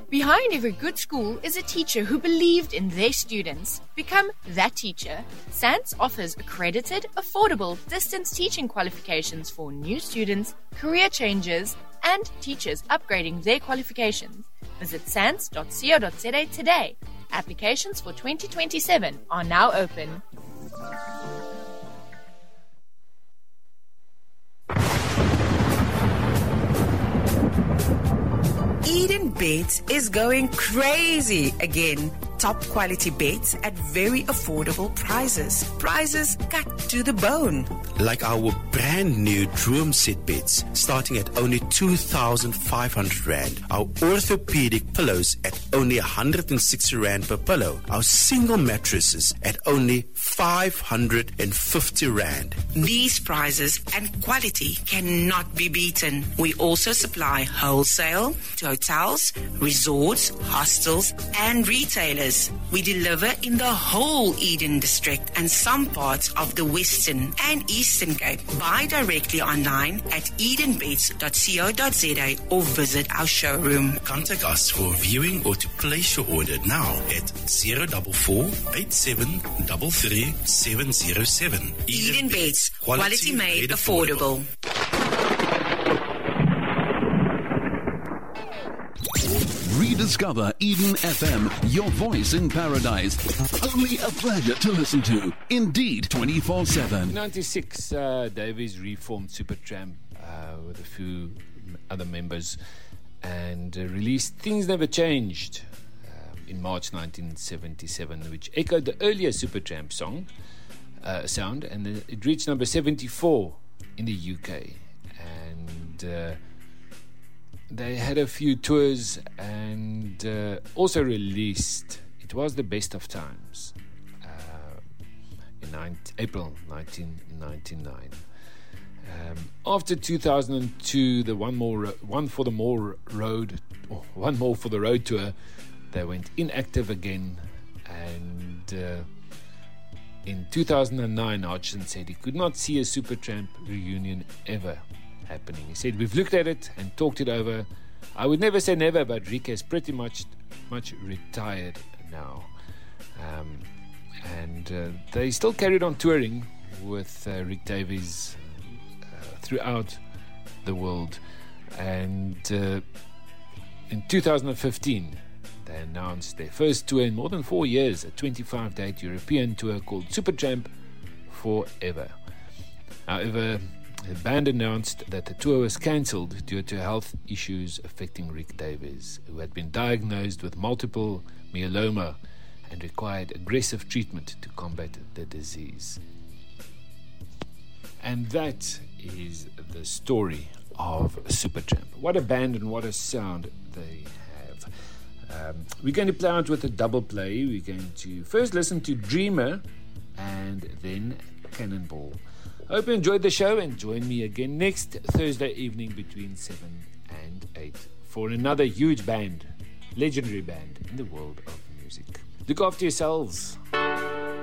Behind every good school is a teacher who believed in their students. Become that teacher. SANS offers accredited, affordable distance teaching qualifications for new students, career changers, and teachers upgrading their qualifications. Visit sans.co.za today. Applications for 2027 are now open. Eden Beds is going crazy again. Top quality beds at very affordable prices. Prices cut to the bone. Like our brand new Droom set beds, starting at only 2,500 Rand. Our orthopedic pillows at only 160 Rand per pillow. Our single mattresses at only 550 Rand. These prices and quality cannot be beaten. We also supply wholesale to hotels, resorts, hostels, and retailers. We deliver in the whole Eden district and some parts of the Western and Eastern Cape. Buy directly online at edenbeds.co.za or visit our showroom. Contact us for viewing or to place your order now at 044 8733 707. Eden Beds, quality made affordable. Rediscover Eden FM, your voice in paradise. Only a pleasure to listen to. Indeed, 24/7. 96, Davies reformed Supertramp with a few other members and released Things Never Changed in March 1977, which echoed the earlier Supertramp sound, and it reached number 74 in the UK. And they had a few tours and also released It Was the Best of Times in April 1999. After 2002, the One More for the Road tour, they went inactive again, and in 2009, Hodgson said he could not see a Supertramp reunion ever happening. He said, "We've looked at it and talked it over. I would never say never, but Rick is pretty much retired now." And they still carried on touring with Rick Davies throughout the world. And in 2015, they announced their first tour in more than 4 years, a 25-date European tour called Supertramp Forever. However, the band announced that the tour was cancelled due to health issues affecting Rick Davies, who had been diagnosed with multiple myeloma and required aggressive treatment to combat the disease. And that is the story of Supertramp. What a band and what a sound they have. We're going to play out with a double play. We're going to first listen to Dreamer and then Cannonball. I hope you enjoyed the show, and join me again next Thursday evening between 7 and 8 for another huge band, legendary band in the world of music. Look after yourselves.